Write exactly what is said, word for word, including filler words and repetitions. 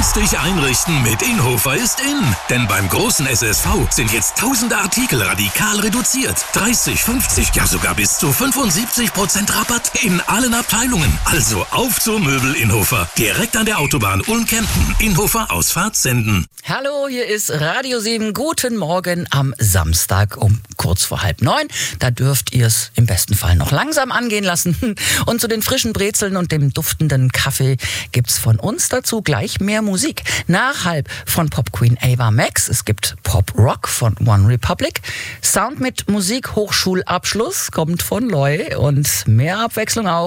Günstig einrichten mit Inhofer ist in. Denn beim großen S S V sind jetzt tausende Artikel radikal reduziert. dreißig, fünfzig, ja sogar bis zu fünfundsiebzig Prozent Rabatt in allen Abteilungen. Also auf zur Möbel Inhofer. Direkt an der Autobahn Ulm-Kempten. Inhofer Ausfahrt Senden. Hallo, hier ist Radio sieben. Guten Morgen am Samstag um kurz vor halb neun. Da dürft ihr es im besten Fall noch langsam angehen lassen. Und zu den frischen Brezeln und dem duftenden Kaffee gibt's von uns dazu gleich mehr Musik. Nach halb von Popqueen Ava Max. Es gibt Pop Rock von One Republic. Sound mit Musikhochschulabschluss kommt von Loy und mehr Abwechslung auch